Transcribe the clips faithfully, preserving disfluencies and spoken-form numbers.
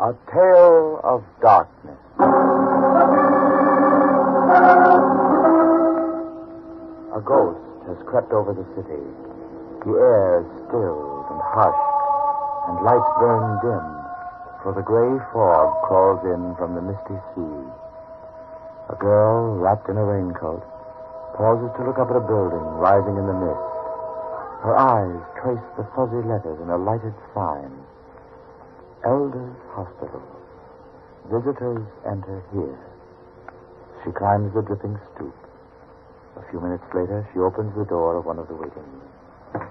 A Tale of Darkness. A ghost has crept over the city. The air is stilled and hushed, and lights burn dim, for the gray fog crawls in from the misty sea. A girl, wrapped in a raincoat, pauses to look up at a building rising in the mist. Her eyes trace the fuzzy letters in a lighted sign. Elders Hospital. Visitors enter here. She climbs the dripping stoop. A few minutes later, she opens the door of one of the waiting rooms.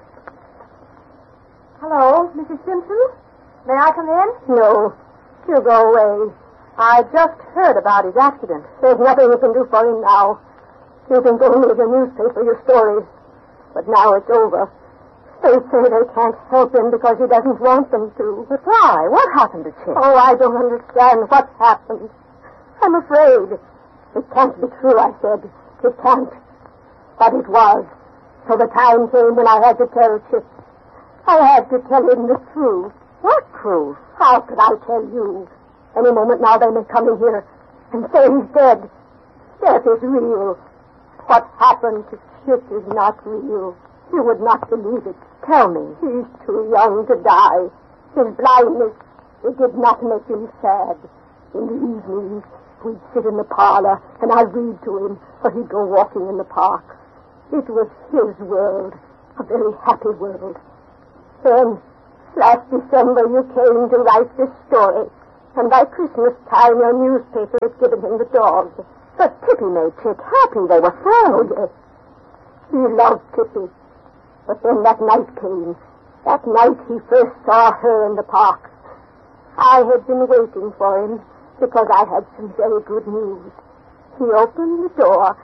Hello, Missus Simpson? May I come in? No. You go away. I just heard about his accident. There's nothing you can do for him now. You can go into the newspaper your stories. But now it's over. They say they can't help him because he doesn't want them to. But why? What happened to Chip? Oh, I don't understand what happened. I'm afraid. It can't be true, I said. It can't. But it was. So the time came when I had to tell Chip. I had to tell him the truth. What truth? How could I tell you? Any moment now they may come in here and say he's dead. Death is real. What happened to Chip is not real. You would not believe it. Tell me. He's too young to die. His blindness, it did not make him sad. In the evenings, we'd sit in the parlor, and I'd read to him, or he'd go walking in the park. It was his world, a very happy world. Then, last December, you came to write this story, and by Christmas time, your newspaper had given him the dog. But Tippy made Chip happy. They were thrilled. Oh, yes. He loved Tippy. But then that night came. That night he first saw her in the park. I had been waiting for him because I had some very good news. He opened the door,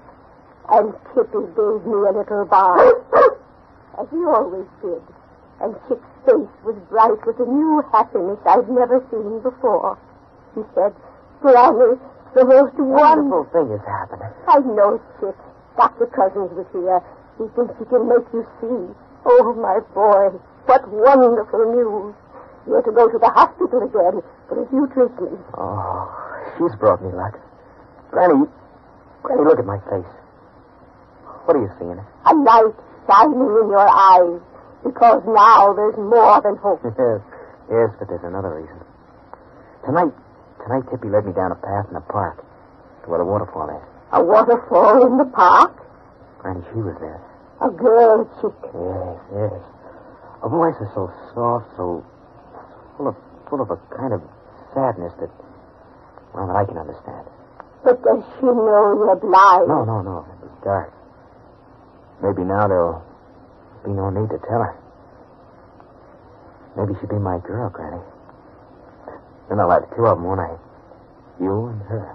and Tippy gave me a little bark, as he always did. And Chip's face was bright with a new happiness I'd never seen before. He said, Granny, the most Wonderful thing has happened. I know, Chip. Doctor Cousins was here. He thinks he can make you see. Oh, my boy, what wonderful news. You're to go to the hospital again, but if you treat me. Oh, she's brought me luck. Granny, Granny, look at my face. What are you seeing? A light shining in your eyes, because now there's more than hope. Yes, yes, but there's another reason. Tonight, tonight Tippy led me down a path in the park to where the waterfall is. A waterfall in the park? Granny, she was there. A girl, Chick. Yes, yes. Her voice is so soft, so full of full of a kind of sadness that, well, that I can understand. But does she know you're blind? No, no, no. It was dark. Maybe now there'll be no need to tell her. Maybe she'll be my girl, Granny. Then I'll have two of them, won't I? You and her.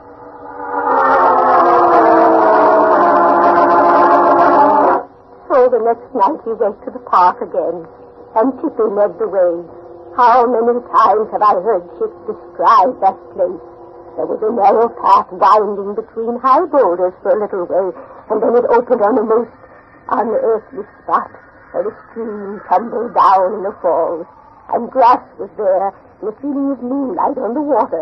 So the next night he went to the park again, and Tippy led the way. How many times have I heard Chip describe that place? There was a narrow path winding between high boulders for a little way, and then it opened on a most unearthly spot where the stream tumbled down in the falls, and grass was there, and a feeling of moonlight on the water.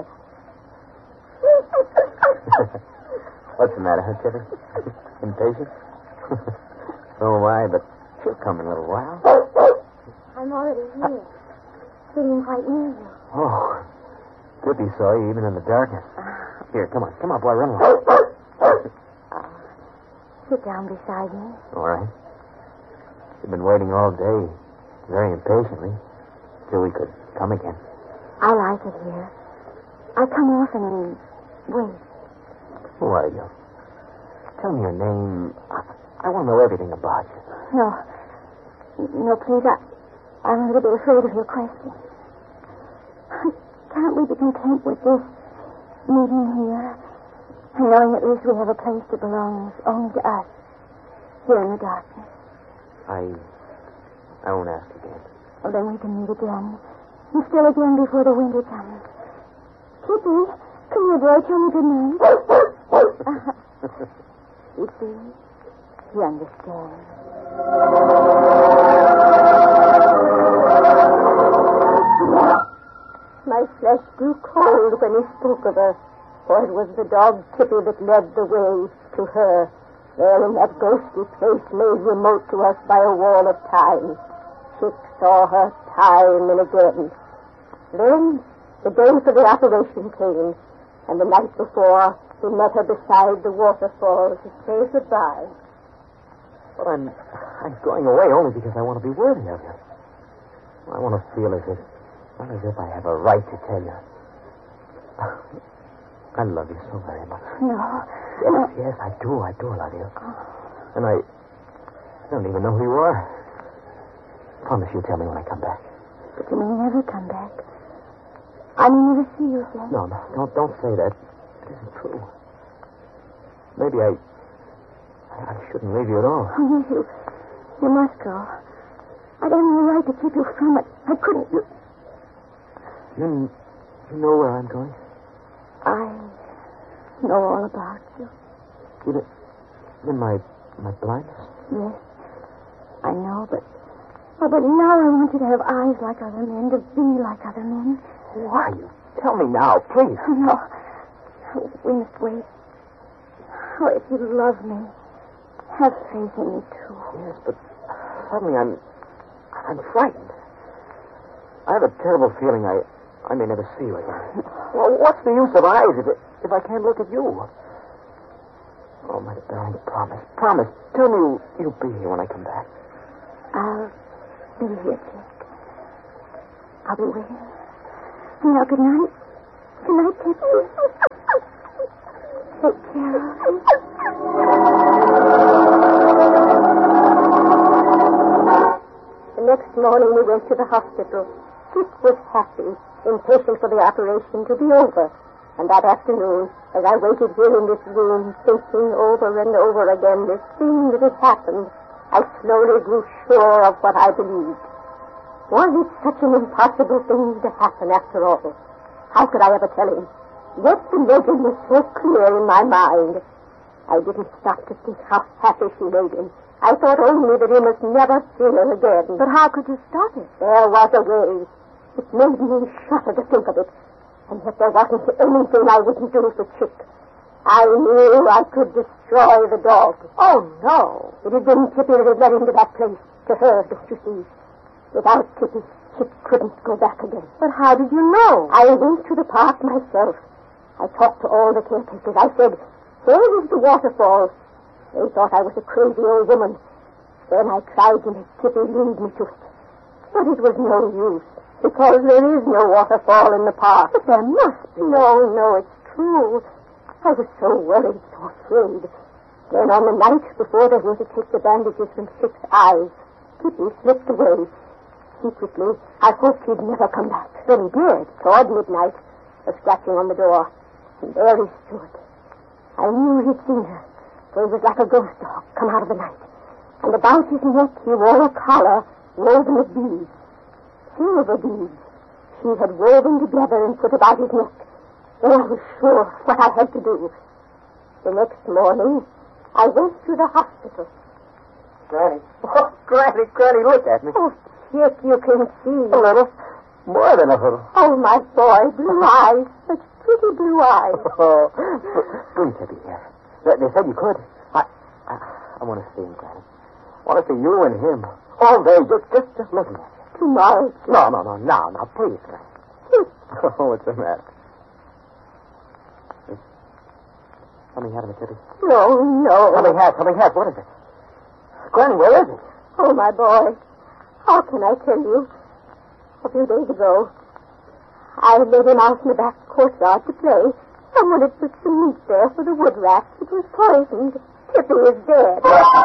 What's the matter, huh, Tippy? Impatient? So am I, but she'll come in a little while. I'm already here, sitting quite near you. Oh, Tippy saw you even in the darkness. Here, come on. Come on, boy, run along. Uh, sit down beside me. All right. You've been waiting all day, very impatiently, till we could come again. I like it here. I come often and wait. Who are you? Tell me your name. I, I want to know everything about you. No. No, please, I, I'm a little bit afraid of your question. Can't we be content with this meeting here and knowing at least we have a place that belongs only to us here in the darkness? I... I won't ask again. Well, then we can meet again. And still again before the winter comes. Kitty, come here, boy. Tell me good night. You see? He understands. My flesh grew cold when he spoke of her, for it was the dog Tippy that led the way to her, there in that ghostly place made remote to us by a wall of time. Chick saw her time and again. Then the day for the operation came, and the night before we met her beside the waterfall to say goodbye. But I'm, I'm going away only because I want to be worthy of you. I want to feel as if, not as if I have a right to tell you. I love you so very much. No. Yes, no. yes, I do. I do love you. And I, I don't even know who you are. Promise you'll tell me when I come back. But you may never come back. I may never see you again. No, no, don't, don't say that. It isn't true. Maybe I, I shouldn't leave you at all. Oh, yes, you, you must go. I don't have the right to keep you from it. I couldn't. You, you, you know where I'm going? I know all about you. Even, even my, my blindness? Yes, I know, but, oh, but now I want you to have eyes like other men, to be like other men. Why? You tell me now, please. No, we must wait. Oh, if you love me, have faith in me too. Yes, but suddenly I'm, I'm frightened. I have a terrible feeling I, I may never see you again. Well, what's the use of eyes if, it, if I can't look at you? Oh, my darling, promise, promise. Tell me you, you'll be here when I come back. I'll be here, Chick. I'll be waiting. Now, good night. Good night, Tippy. Take care of me. The next morning we went to the hospital. Chick was happy, impatient for the operation to be over. And that afternoon, as I waited here in this room, thinking over and over again this thing that had happened, I slowly grew sure of what I believed. Was it such an impossible thing to happen after all? How could I ever tell him? Yet the legend was so clear in my mind. I didn't stop to think how happy she made him. I thought only that he must never see her again. But how could you stop it? There was a way. It made me shudder to think of it. And yet there wasn't anything I wouldn't do for Chick. I knew I could destroy the dog. Oh, no. It had been Tippy that had led him to that place. To her, don't you see? Without Tippy, Chick couldn't go back again. But how did you know? I went to the park myself. I talked to all the caretakers. I said, there is the waterfall. They thought I was a crazy old woman. Then I tried to make Tippy lead me to it. But it was no use, because there is no waterfall in the park. But there must be. No, no, it's true. I was so worried, so afraid. Then on the night before they were to take the bandages from Chick's eyes, Tippy slipped away. Secretly, I hoped he'd never come back. Then he did. Toward midnight, a scratching on the door. And there he stood. I knew he'd seen her, for he was like a ghost dog come out of the night. And about his neck he wore a collar woven of beads. Silver beads. She had woven together and put about his neck. Then I was sure what I had to do. The next morning, I went to the hospital. Granny. Oh, Granny, Granny, look at me. Oh, Chick, you can see. A little. More than a little. Oh, my boy, blue eyes. Such pretty blue eyes. Oh, bring Tippy here. They, they said you could. I, I, I want to see him, Granny. I want to see you and him. All day, just, just, just looking at you. Tomorrow, Chick. No, no, no, now, now, please, Granny. Chick. Oh, what's the matter? Something happened to Tippy? No, no. Something has, something has. What is it? Granny, where is it? Oh, my boy. How can I tell you? A few days ago, I led him out in the back courtyard to play. Someone had put some meat there for the wood rat. It was poisoned. Tippy is dead.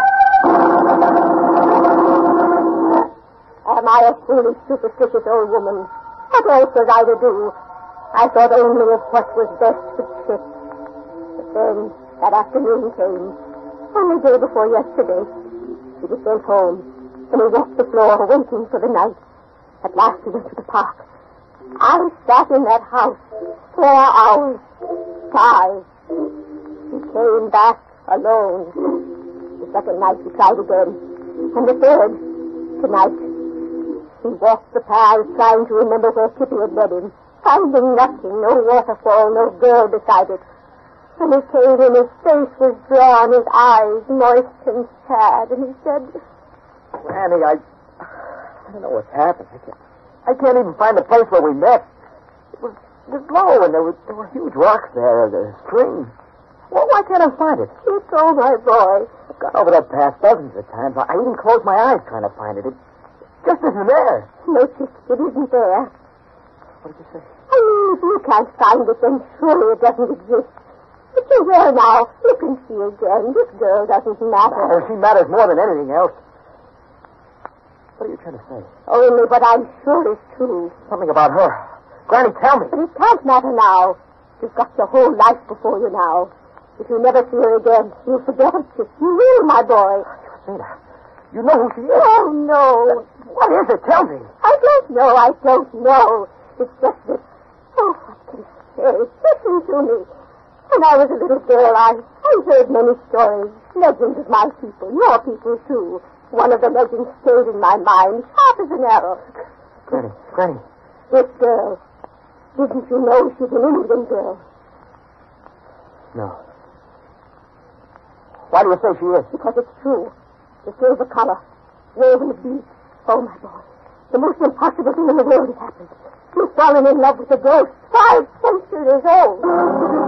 Am I a foolish, superstitious old woman? What else was I to do? I thought only of what was best for Chick. But then, that afternoon came. On the day before yesterday, he was sent home. And he walked the floor, waiting for the night. At last he went to the park. I sat in that house four hours. Five. He came back alone. The second night he tried again. And the third, tonight. He walked the paths trying to remember where Tippy had led him. finding nothing, no waterfall, no girl beside it. When he came in, his face was drawn, his eyes moist and sad, and he said, Granny, I... I don't know what's happened. I can't, I can't even find the place where we met. It was, it was low, and there were, there were huge rocks there, the stream. Well, why can't I find it? You told my boy. I've gone over that path dozens of times. I even closed my eyes trying to find it. It just isn't there. No, Chick, it isn't there. What did you say? I mean, if you can't find it, then surely it doesn't exist. But you're there now. You can see again. This girl doesn't matter. Oh, she matters more than anything else. What are you trying to say? Only what I'm sure is true. Something about her. Granny, tell me. But it can't matter now. You've got your whole life before you now. If you never see her again, you'll forget her, Chick. You will, my boy. Christina, you know who she is. Oh, no. What is it? Tell me. I don't know. I don't know. It's just that... Oh, what can I say? Listen to me. When I was a little girl, I, I heard many stories, legends of my people, your people, too. One of the legends stayed in my mind, sharp as an arrow. Granny, Granny. This girl. Didn't you know she's an Indian girl? No. Why do you say she is? Because it's true. The silver color, woven of beads. Oh, my boy. The most impossible thing in the world has happened. You've fallen in love with a ghost five centuries old.